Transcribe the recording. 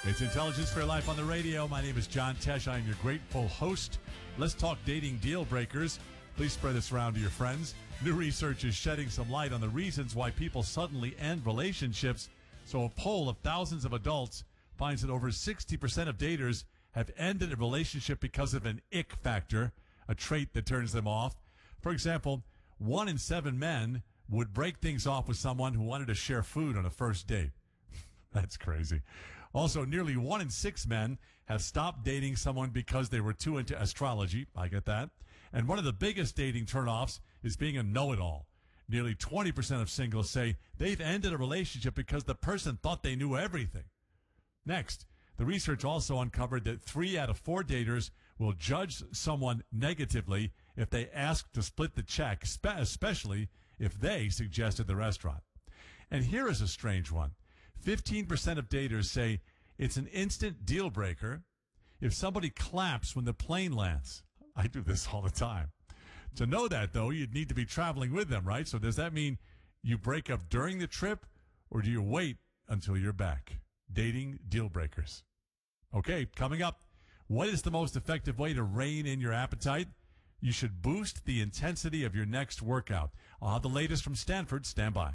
It's Intelligence for Your Life on the radio. My name is John Tesh. I am your grateful host. Let's talk dating deal breakers. Please spread this around to your friends. New research is shedding some light on the reasons why people suddenly end relationships. So a poll of thousands of adults finds that over 60% of daters have ended a relationship because of an ick factor, a trait that turns them off. For example, 1 in 7 men would break things off with someone who wanted to share food on a first date. That's crazy. Also, nearly 1 in 6 men have stopped dating someone because they were too into astrology. I get that. And one of the biggest dating turnoffs is being a know-it-all. Nearly 20% of singles say they've ended a relationship because the person thought they knew everything. Next, the research also uncovered that 3 out of 4 daters will judge someone negatively if they ask to split the check, especially if they suggested the restaurant. And here is a strange one. 15% of daters say it's an instant deal breaker if somebody claps when the plane lands. I do this all the time. To know that, though, you'd need to be traveling with them, right? So does that mean you break up during the trip, or do you wait until you're back? Dating deal breakers. Okay, coming up, what is the most effective way to rein in your appetite? You should boost the intensity of your next workout. I'll have the latest from Stanford. Stand by.